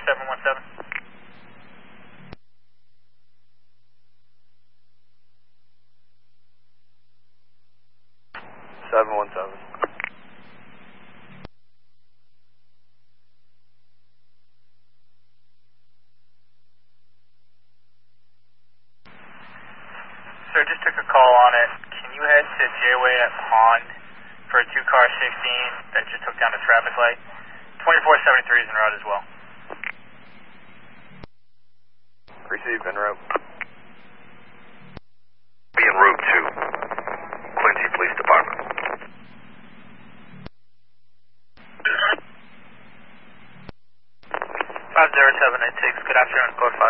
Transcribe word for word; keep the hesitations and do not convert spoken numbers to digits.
seven one seven. seven one seven. Sir, just took a call on it. Can you head to J-Way at Pond for a two-car sixteen that just took down a traffic light? twenty-four seventy-three is en route as well. Received, en route. Be en route to Quincy Police Department. five zero seven eight six, good afternoon, code five.